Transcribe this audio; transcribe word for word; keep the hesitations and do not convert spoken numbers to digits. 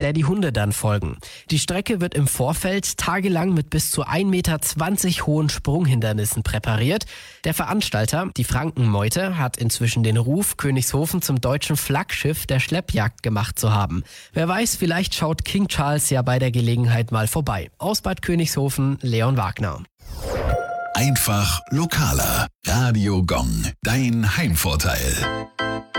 der die Hunde dann folgen. Die Strecke wird im Vorfeld tagelang mit bis zu ein Meter zwanzig hohen Sprunghindernissen präpariert. Der Veranstalter, die Frankenmeute, hat inzwischen den Ruf, Königshofen zum deutschen Flaggschiff der Schleppjagd gemacht zu haben. Wer weiß, vielleicht schaut King Charles ja bei der Gelegenheit mal vorbei. Aus Bad Königshofen, Leon Wagner. Einfach lokaler. Radio Gong, dein Heimvorteil.